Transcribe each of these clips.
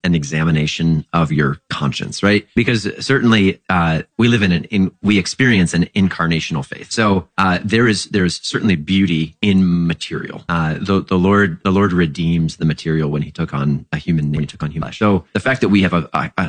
an examination of your conscience, right? Because certainly we live we experience an incarnational faith. So there is certainly beauty in material. The Lord redeems the material when he took on human flesh. So the fact that we have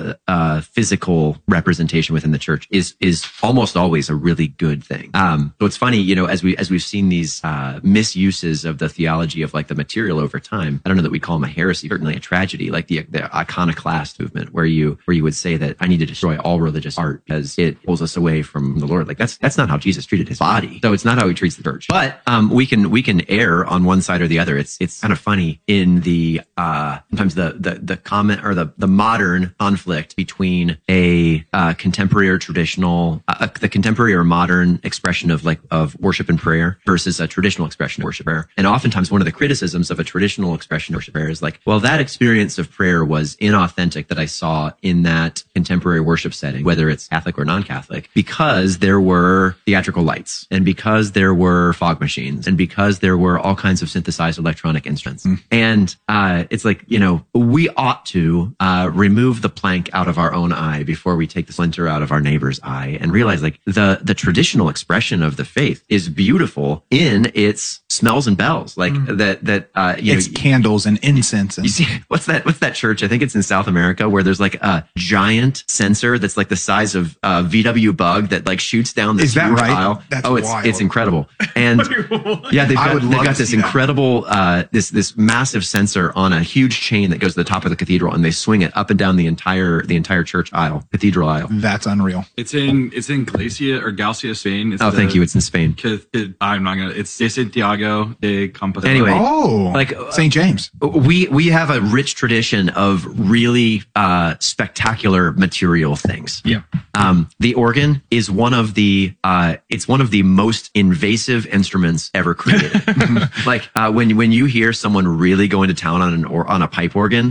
a physical representation within the church is almost always a really good thing. So it's funny, as we've seen these misuses of the theology of like the material over time. I don't know that we call them a heresy, certainly a tragedy, like the iconoclast movement, where you would say that I need to destroy all religious art because it pulls us away from the Lord. Like that's not how Jesus treated his body. So it's not how he treats the church. But we can err on one side or the other. It's kind of funny in the sometimes the comment or the modern conflict between a contemporary or traditional the contemporary or modern expression of worship and prayer versus a traditional expression of worship and prayer. And oftentimes one of the criticisms of a traditional expression of worship and prayer is like, well, that experience of prayer was inauthentic that I saw in that contemporary worship setting, whether it's Catholic or non-Catholic, because there were theatrical lights and because there were fog machines and because there were all kinds of synthesized electronic instruments. And it's like, we ought to remove the plank out of our own eye before we take the splinter out of our neighbor's eye and realize like the traditional expression of the faith is beautiful in its smells and bells, like it's candles and incense. And you see, what's that church? I think it's in South America where there's like a giant censer that's like the size of a VW Bug that like shoots down this huge aisle. That's wild. It's incredible. And yeah, they've got this incredible this massive censer on a huge chain that goes to the top of the cathedral, and they swing it up and down the entire church aisle, cathedral aisle. That's unreal. It's in Galicia, Spain. Thank you. It's in Spain. I'm not gonna. It's de Santiago de Compostela. Anyway, like St. James. We have a rich tradition of really spectacular material things. Yeah. The organ is one of the most invasive instruments ever created. Like when you hear someone really going to town on a pipe organ,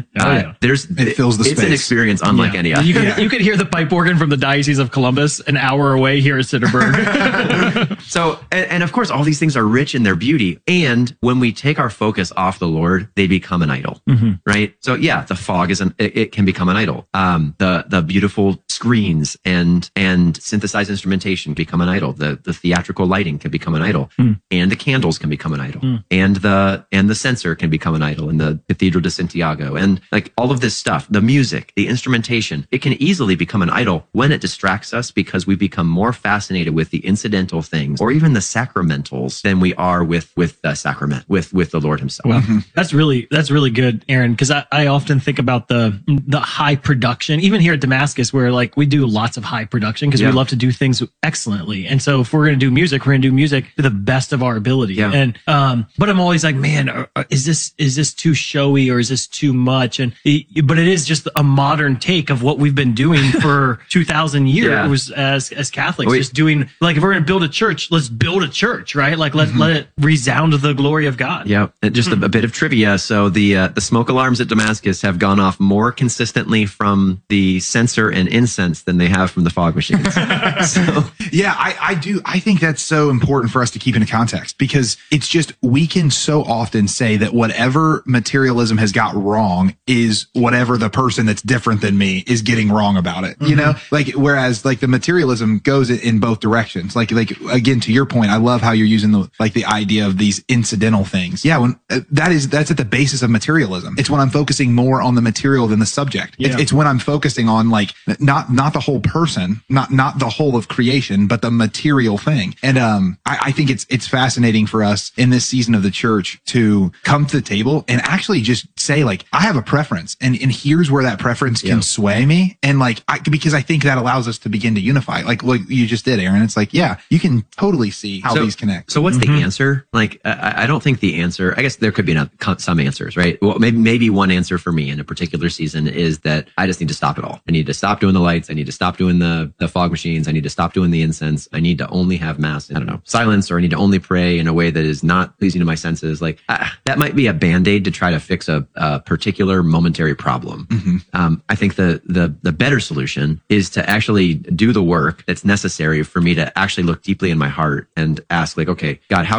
it fills the space. It's an experience unlike any other. You could hear the pipe organ from the Diocese of Columbus an hour away here at Sitterberg. So, and of course, all these things are rich in their beauty. And when we take our focus off the Lord, they become an idol, right? So yeah, the fog it can become an idol. The beautiful screens and synthesized instrumentation become an idol. The theatrical lighting can become an idol, and the candles can become an idol, and the censer can become an idol in the Cathedral de Santiago, and like all of this stuff, the music, the instrumentation, it can easily become an idol when it distracts us because we become more fascinated with the incidental things or even the sacramentals than we are with the sacrament, with the Lord himself. Well, that's really good, Aaron, because I often think about the high production, even here at Damascus, where like we do lots of high production because we love to do things excellently. And so if we're going to do music, we're going to do music to the best of our ability. Yeah. And but I'm always like, man, is this too showy or is this too much? But it is just a modern take of what we've been doing for 2,000 years as Catholics. Just doing, like, if we're going to build a church, let's build a church, right? Like let it resound to the glory of God. Yeah. And just a bit of trivia. So the smoke alarms at Damascus have gone off more consistently from the censer and incense than they have from the fog machines. So. Yeah, I do. I think that's so important for us to keep into context because it's just, we can so often say that whatever materialism has got wrong is whatever the person that's different than me is getting wrong about it. You know, like, whereas like the materialism goes in both directions. Like again, to your point, I love how you're using the idea of these incidental things. Yeah. When that's at the basis of materialism. It's when I'm focusing more on the material than the subject. Yeah. It's when I'm focusing on like, not the whole person, not the whole of creation, but the material thing. And I think it's fascinating for us in this season of the church to come to the table and actually just say like, I have a preference and here's where that preference can sway me. And like, because I think that allows us to begin to unify, like what you just did, Aaron. It's like, yeah, you can totally see how these connect. So what's the answer? Like, I don't think the answer, I guess there could be some answers, right? Well, maybe one answer for me in a particular season is that I just need to stop it all. I need to stop doing the lights. I need to stop doing the fog machines. I need to stop doing the incense. I need to only have mass, silence, or I need to only pray in a way that is not pleasing to my senses. Like that might be a band-aid to try to fix a particular momentary problem. I think the better solution is to actually do the work that's necessary for me to actually look deeply in my heart and ask like, okay, God, how can I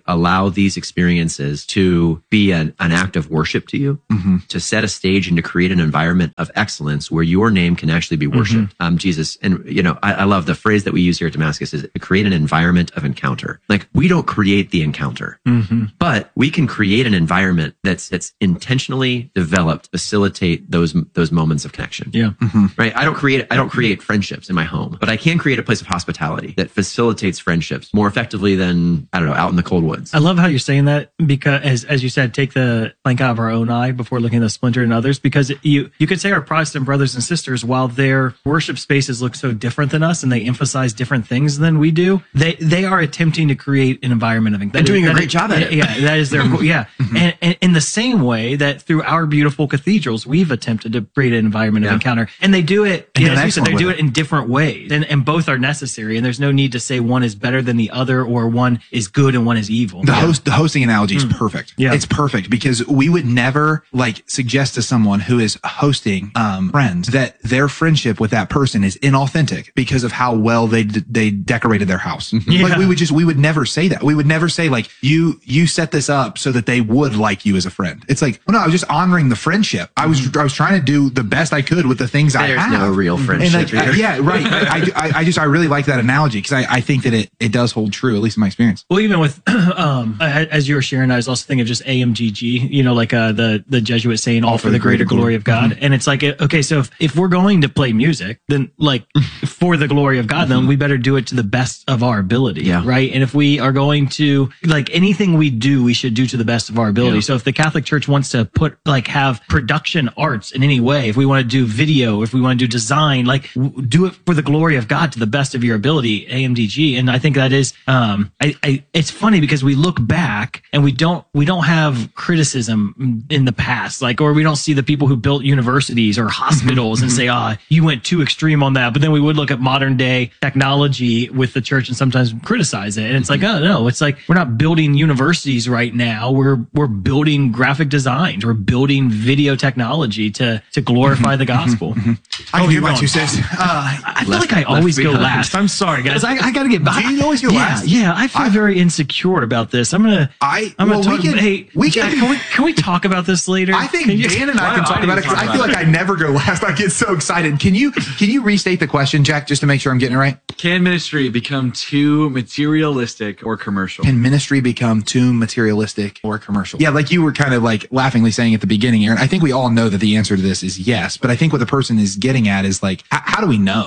allow these experiences to be an act of worship to you, to set a stage and to create an environment of excellence where your name can actually be worshiped. Jesus, and I love the phrase that we use here at Damascus is to create an environment of encounter. Like, we don't create the encounter, but we can create an environment that's intentionally developed to facilitate those moments of connection. Yeah. Right. I don't create friendships in my home, but I can create a place of hospitality that facilitates friendships more effectively than, I don't know, out in the cold woods. I love how you're saying that, because as you said, take the plank out of our own eye before looking at the splinter in others, because you could say our Protestant brothers and sisters, while their worship spaces look so different than us and they emphasize different things than we do, they are attempting to create an environment of encounter. They're doing a great job at it. Yeah, that is their and in the same way that through our beautiful cathedrals, we've attempted to create an environment of encounter, and they do it. As you said, they do it in different ways, and both are necessary. And there's no need to say one is better than the other, or one is good and one is evil. The hosting analogy is perfect. Yeah, it's perfect, because we would never suggest to someone who is hosting friends that their friendship with that person is inauthentic because of how well they decorated their house. Like, we would never say that. We would never say you set this up so that they would like you as a friend. It's like, well, no, I was just honoring the friendship. I was trying to do the best I could with the things I have. There's no real friendship. I really like that analogy, because I think that it does hold true, at least in my experience. Well, even with as you were sharing, I was also thinking of just AMGG, the Jesuit saying, all for the greater glory of God. And it's like, okay, so if we're going to play music, then for the glory of God, then we better do it to the best of our ability, right? And if we are going to, anything we do, we should do to the best of our ability. So if the Catholic Church wants to have production arts in any way, if we want to do video, if we want to do design, do it for the glory of God to the best of your ability, AMDG. And I think that is, it's funny because we look back and we don't have criticism in the past, or we don't see the people who built universities or hospitals and say, you went too extreme on that. But then we would look at modern day technology with the church and sometimes criticize it. And it's oh no, it's we're not building universities right now. We're building graphic designs. We're building video technology to glorify the gospel. I can do my 2 cents. I feel like I always go last. I'm sorry, guys. I got to get back. Do you always go last? Yeah, I feel very insecure about this. I'm gonna talk. Can we talk about this later? I think Dan and I can talk about it, because I feel like I never go last. I get so excited. Can you restate the question, Jack, just to make sure I'm getting it right? Can ministry become too materialistic or commercial? Can ministry become too materialistic or commercial? Yeah, you were kind of laughingly saying at the beginning, Aaron. I think we all know that the answer to this is yes, but I think what the person is getting at is how do we know?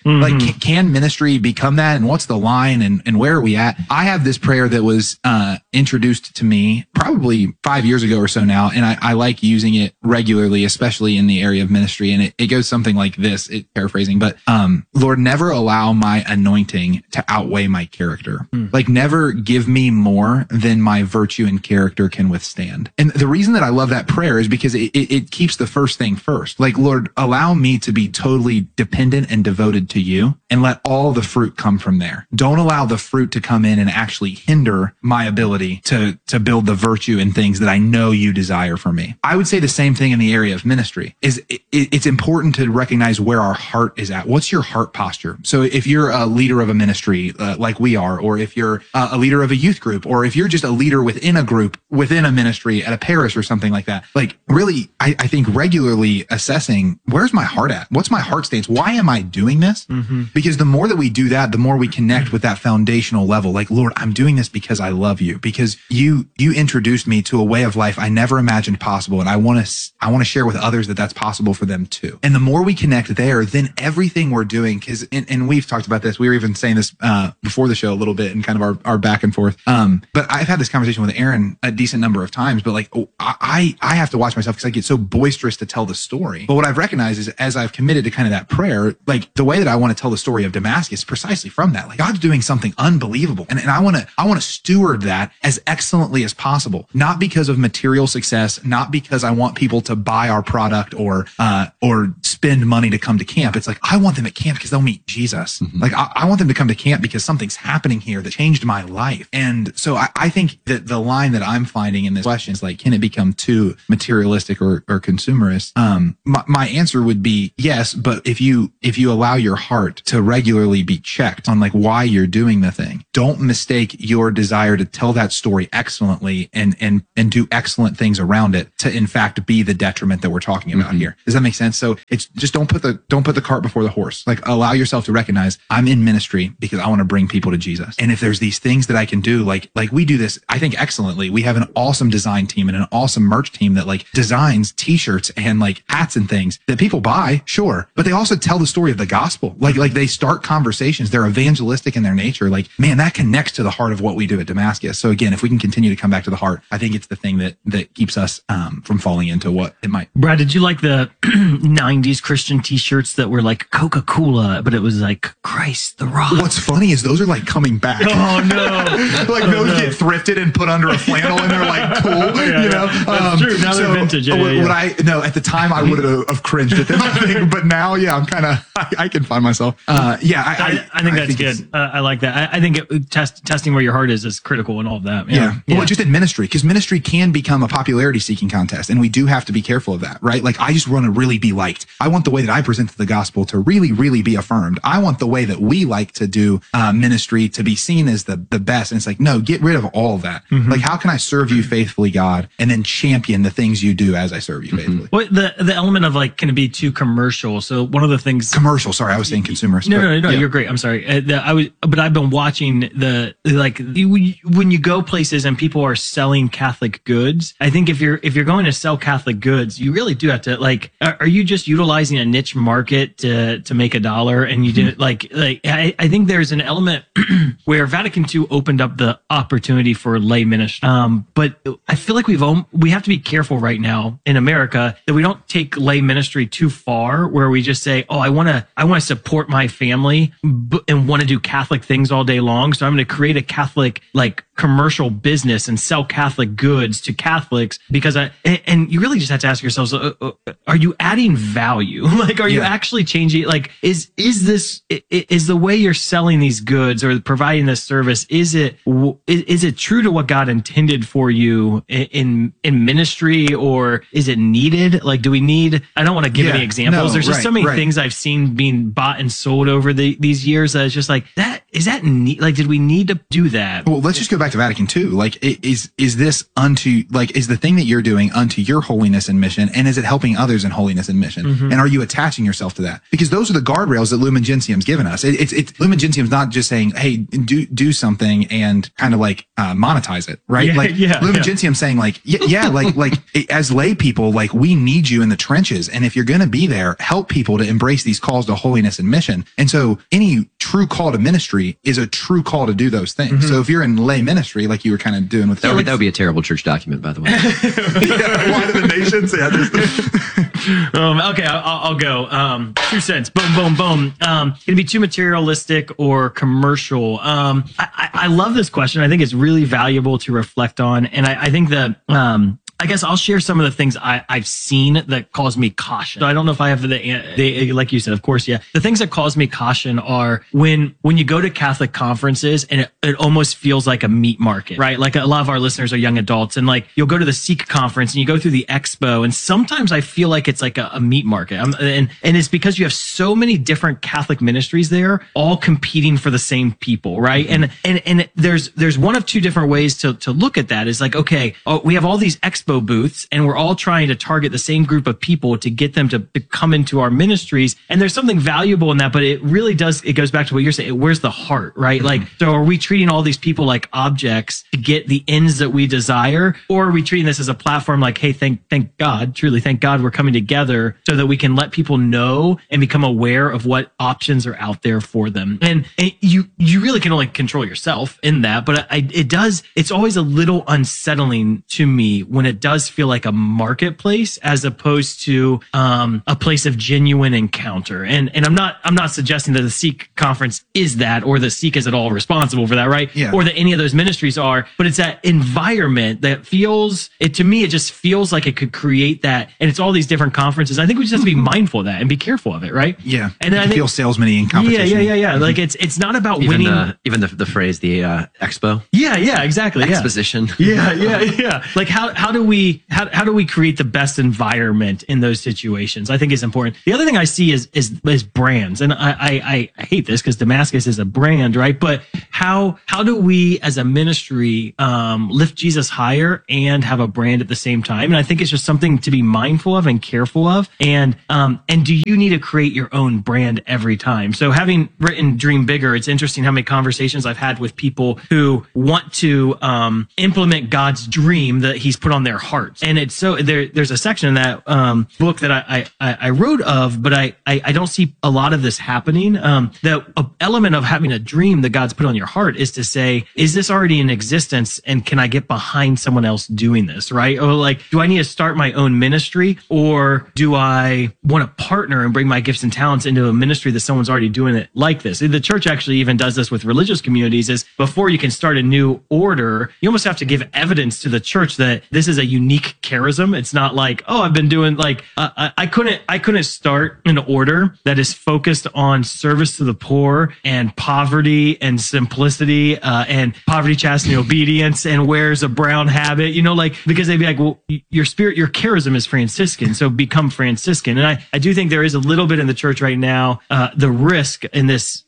Can ministry become that, and what's the line, and where are we at? I have this prayer that was introduced to me probably 5 years ago or so now, and I like using it regularly, especially in the area of ministry. And it goes something like this, paraphrasing, but Lord, never allow my anointing to outweigh my character. Never give me more than my virtue and character can withstand. And the reason that I love that prayer is because it keeps the first thing first. Lord, allow me to be totally dependent and devoted to you, and let all the fruit come from there. Don't allow the fruit to come in and actually hinder my ability to build the virtue and things that I know you desire for me. I would say the same thing in the area of ministry. It's important to recognize where our heart is at. What's your heart posture? So if you're a leader of a ministry like we are, or if you're a leader of a youth group, or if you're just a leader within a group, within a ministry at a parish or something like that, really, I think regularly assessing, where's my heart at? What's my heart stance? Why am I doing this? Because the more that we do that, the more we connect with that foundational level. Lord, I'm doing this because I love you, because you introduced me to a way of life I never imagined possible. And I want to share with others that that's possible for them too. And the more we connect there, then everything we're doing, and we've talked about this, we were even saying this before the show a little bit in kind of our back and forth. But I've had this conversation with Aaron a decent number of times, but I have to watch myself because I get so boisterous to tell the story. But what I've recognized is, as I've committed to kind of that prayer, the way that I want to tell the story of Damascus is precisely from that. God's doing something unbelievable. And I want to steward that as excellently as possible, not because of material success, not because I want people to buy our product or spend money to come to camp. It's like, I want them at camp because they'll meet Jesus. Like I want them to come to camp because something's happening here that changed my life. And so I think that the line that I'm finding in this question is like, can it become too materialistic or consumerist? My answer would be yes, but if you allow your heart to regularly be checked on like why you're doing the thing, don't mistake your desire to tell that story excellently and do excellent things around it to in fact be the detriment that we're talking about here. Does that make sense? So it's just don't put the cart before the horse. Like allow yourself to recognize I'm in ministry because I want to bring people to Jesus. And if there's these things that I can do, like we do this, I think excellently. We have an awesome design team and an awesome merch team that like designs t-shirts and like hats and things that people buy, sure. But they also tell the story of the gospel. Like they start conversations. They're evangelistic in their nature. Like, man, that connects to the heart of what we do at Damascus. So again, if we can continue to come back to the heart, I think it's the thing that keeps us from falling into what it might. Brad, did you like the 90s Christian t-shirts that were like Coca-Cola, but it was like Christ the Rock? What's funny is those are like coming back. Oh no. Like those get thrifted and put under a flannel and they're like cool, you know? That's true. Now they're vintage. At the time I would have cringed at them, I think, but now, yeah, I'm kind of, I can find myself. I think that's good. I like that. I think testing where your heart is critical in all of that. Yeah. Well, just in ministry, because ministry can become a popularity seeking contest. And we do have to be careful of that, right? Like I just want to really be liked. I want the way that I present the gospel to really, really be affirmed. I want the way that we like to do ministry to be seen as the best. And it's like, no, get rid of all of that. Like, how can I serve you faithfully, God, and then champion the things you do as I serve you faithfully? Well, the element of like, can it be too commercial? So one of the things commercial. Sorry, I was saying consumerist. No, yeah. You're great. I'm sorry. But I've been watching when you go places and people are selling Catholic goods. I think if you're going to sell Catholic goods, you really do have to like. Are you just utilizing a niche market to make a dollar? And you didn't I think there's an element where Vatican II opened up the opportunity for lay ministry. But I feel like we have to be careful right now in America that we don't take lay ministry too far, where we just say, oh, I want to support my family and want to do Catholic things all day long. So I'm going to create a Catholic like commercial business and sell Catholic goods to Catholics because and you really just have to ask yourselves, are you adding value? Like, are you actually changing? Like, is the way you're selling these goods or providing this service, is it true to what God intended for you in ministry, or is it needed? Like, do we need, I don't want to give any examples. There's just so many things I've seen being bought and sold over these years that it's just like, is that neat? Like, did we need to do that? Well, let's just go back to Vatican II. Like, is this is the thing that you're doing unto your holiness and mission, and is it helping others in holiness and mission? And are you attaching yourself to that? Because those are the guardrails that Lumen Gentium's given us. It's Lumen Gentium's not just saying, hey, do something and kind of like monetize it, right? Lumen Gentium's saying like, as lay people, like we need you in the trenches, and if you're going to be there, help people to embrace these calls to holiness and mission. And so any true call to ministry is a true call to do those things. So if you're in lay ministry, like you were kind of doing with that would be a terrible church document, by the way. Why do the nations? Okay, I'll go. 2 cents. Boom, boom, boom. Can it be too materialistic or commercial? I love this question. I think it's really valuable to reflect on, and I think that I guess I'll share some of the things I've seen that cause me caution. So I don't know if I have the like you said, of course, yeah. The things that cause me caution are when you go to Catholic conferences and it almost feels like a meat market, right? Like a lot of our listeners are young adults, and like you'll go to the Sikh conference and you go through the expo, and sometimes I feel like it's like a meat market. And it's because you have so many different Catholic ministries there, all competing for the same people, right? And there's one of two different ways to look at that. Is like, okay, we have all these expo booths and we're all trying to target the same group of people to get them to come into our ministries. And there's something valuable in that, but it really it goes back to what you're saying. Where's the heart, right? Like, so are we treating all these people like objects to get the ends that we desire? Or are we treating this as a platform like, hey, thank God, truly thank God we're coming together so that we can let people know and become aware of what options are out there for them. And you really can only control yourself in that, but it's always a little unsettling to me when that does feel like a marketplace as opposed to a place of genuine encounter. And I'm not suggesting that the Seek conference is that, or the Seek is at all responsible for that, right? Yeah. Or that any of those ministries are, but it's that environment that feels it to me. It just feels like it could create that, and it's all these different conferences. I think we just have to be mindful of that and be careful of it, right? Yeah. And then I think feel salesman-y in competition. Yeah. Like it's not about Even winning. even the phrase, the expo. Yeah, exactly. Exposition. Yeah. Like how do we create the best environment in those situations? I think is important. The other thing I see is brands, and I hate this because Damascus is a brand, right? But how do we as a ministry lift Jesus higher and have a brand at the same time? And I think it's just something to be mindful of and careful of. And do you need to create your own brand every time? So having written Dream Bigger, it's interesting how many conversations I've had with people who want to implement God's dream that He's put on their hearts. And it's so there's a section in that book that I wrote of, but I don't see a lot of this happening. The element of having a dream that God's put on your heart is to say, is this already in existence, and can I get behind someone else doing this, right? Or like, do I need to start my own ministry, or do I want to partner and bring my gifts and talents into a ministry that someone's already doing it like this? The church actually even does this with religious communities, is before you can start a new order, you almost have to give evidence to the church that this is a unique charism. It's not like, oh, I've been doing like, I couldn't start an order that is focused on service to the poor and poverty and simplicity and poverty, chastity, obedience, and wears a brown habit, like, because they'd be like, well, your charism is Franciscan, so become Franciscan. And I do think there is a little bit in the church right now, the risk in this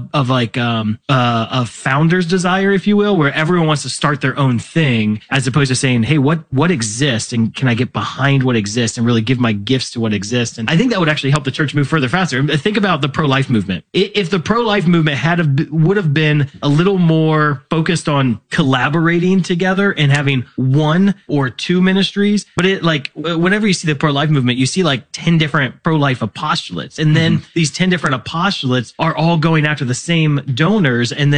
of founder's desire, if you will, where everyone wants to start their own thing, as opposed to saying, hey, what exists, and can I get behind what exists and really give my gifts to what exists? And I think that would actually help the church move further faster. Think about the pro-life movement. If the pro-life movement would have been a little more focused on collaborating together and having one or two ministries, but whenever you see the pro-life movement, you see like 10 different pro-life apostolates, and then these 10 different apostolates are all going after the same donors, and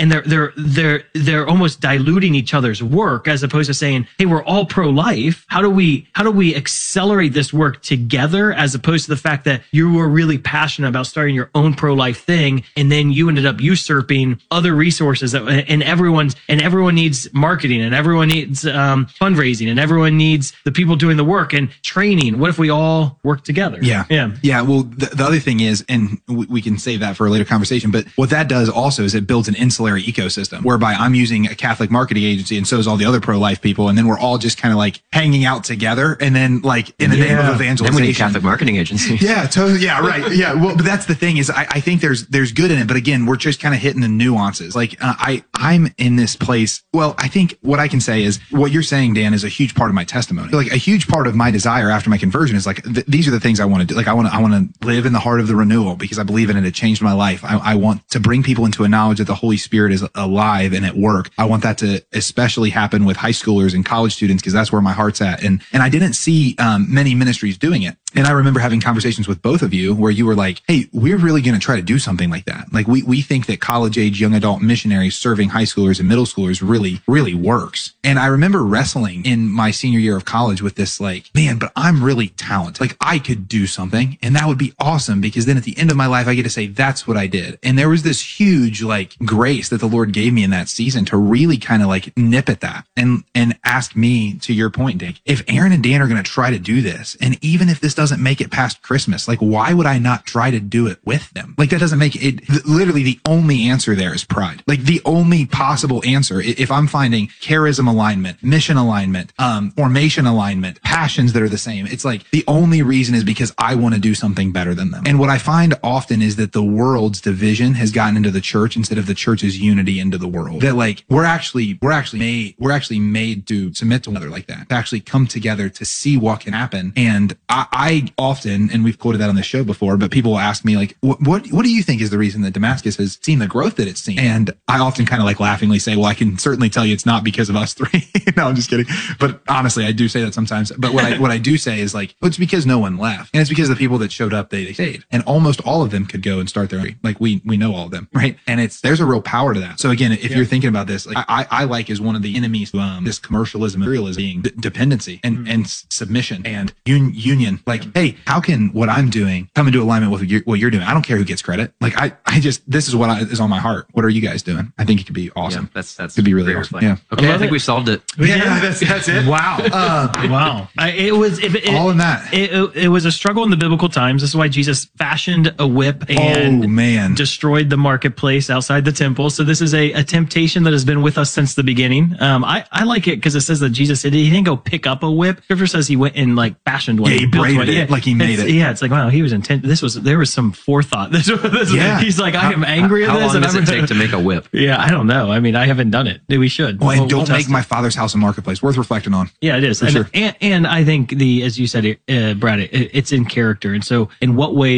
they're almost diluting each other's work, as opposed to saying, hey, we're all pro-life. How do we accelerate this work together, as opposed to the fact that you were really passionate about starting your own pro-life thing, and then you ended up usurping other resources and everyone needs marketing, and everyone needs fundraising, and everyone needs the people doing the work and training. What if we all work together? Yeah. Well, the other thing is, and we can save that for a later conversation, but what that does also is it builds an ancillary ecosystem whereby I'm using a Catholic marketing agency, and so is all the other pro-life people, and then we're all just kind of like hanging out together, and then like in the name of evangelization. Then we need Catholic marketing agency. Yeah, totally. Yeah, right. Yeah. Well, but that's the thing is, I think there's good in it, but again, we're just kind of hitting the nuances. Like I'm in this place. Well, I think what I can say is what you're saying, Dan, is a huge part of my testimony. Like a huge part of my desire after my conversion is like, these are the things I want to do. Like I want to live in the heart of the renewal because I believe in it. It changed my life. I want to bring people into a knowledge that the Holy Spirit is alive and at work. I want that to especially happen with high schoolers and college students, because that's where my heart's at. And I didn't see many ministries doing it. And I remember having conversations with both of you where you were like, hey, we're really going to try to do something like that. Like we think that college age young adult missionaries serving high schoolers and middle schoolers really, really works. And I remember wrestling in my senior year of college with this, like, man, but I'm really talented. Like I could do something, and that would be awesome, because then at the end of my life, I get to say, that's what I did. And there was this huge like grace that the Lord gave me in that season to really kind of like nip at that and ask me, to your point, Dick, if Aaron and Dan are going to try to do this, and even if this doesn't make it past Christmas, like why would I not try to do it with them? Like that doesn't make it, literally the only answer there is pride. Like the only possible answer, if I'm finding charism alignment, mission alignment, formation alignment, passions that are the same, it's like the only reason is because I want to do something better than them. And what I find often is that the world's division has gotten into the church instead of the church's unity into the world. That like we're actually made to submit to one another like that, to actually come together to see what can happen. And I I often, and we've quoted that on the show before, but people will ask me like, what do you think is the reason that Damascus has seen the growth that it's seen? And I often kind of like laughingly say, well, I can certainly tell you it's not because of us three. No, I'm just kidding. But honestly, I do say that sometimes. But what I do say is like, well, it's because no one left. And it's because the people that showed up, they stayed. And almost all of them could go and start their own. Like we know all of them, right? And there's a real power to that. So again, if you're thinking about this, like I like as one of the enemies to this commercialism, materialism being dependency and submission and union. Like, hey, how can what I'm doing come into alignment with what you're doing? I don't care who gets credit. Like I just, this is what is on my heart. What are you guys doing? I think it could be awesome. Yeah, that's could be really awesome. Yeah. Okay, I think we solved it. Yeah, that's it. Wow. Wow. It was all in that. It was a struggle in the biblical times. This is why Jesus fashioned a whip and destroyed the marketplace outside the temple. So this is a temptation that has been with us since the beginning. I like it because it says that Jesus he didn't go pick up a whip. Scripture says he went and like fashioned one. Yeah, he braided it like he made it. Yeah, it's like, wow, he was intent. There was some forethought. He's like, I am angry at this. How long does it take to make a whip? Yeah, I don't know. I mean, I haven't done it. We should. Well, and don't make my Father's house a marketplace. Worth reflecting on. Yeah, it is. For sure. And I think as you said, Brad, it's in character. And so in what way